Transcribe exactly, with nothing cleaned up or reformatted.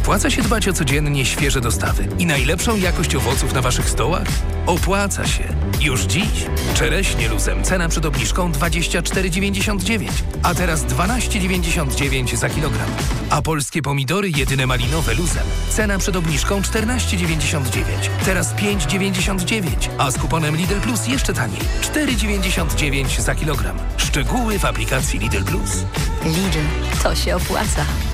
opłaca się dbać o codziennie świeże dostawy i najlepszą jakość owoców na waszych stołach? Opłaca się. Już dziś. Czereśnie luzem cena przed obniżką dwadzieścia cztery dziewięćdziesiąt dziewięć, a teraz dwanaście dziewięćdziesiąt dziewięć za kilogram. A polskie pomidory jedyne malinowe luzem cena przed obniżką czternaście dziewięćdziesiąt dziewięć, teraz pięć dziewięćdziesiąt dziewięć, a z kuponem Lidl Plus jeszcze taniej cztery dziewięćdziesiąt dziewięć za kilogram. Szczegóły w aplikacji Lidl Plus. Lidl, to się opłaca.